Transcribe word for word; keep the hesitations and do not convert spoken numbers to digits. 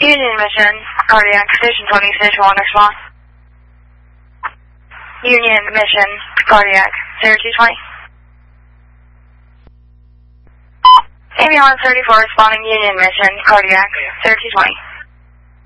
Union Mission, cardiac, station twenty, station one, response. Union Mission, cardiac, zero two twenty. Ambulance thirty-four, responding Union Mission, cardiac, zero two twenty.